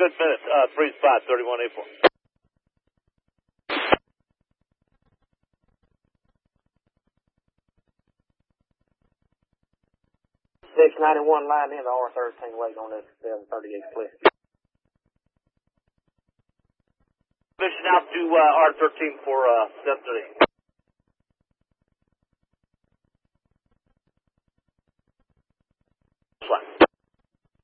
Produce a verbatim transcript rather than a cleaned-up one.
good minute. Uh, three spot, thirty-one eighty-four. six ninety-one line in the R thirteen waiting on this seven thirty-eight split. Mission out to uh, R thirteen for uh, seven thirty.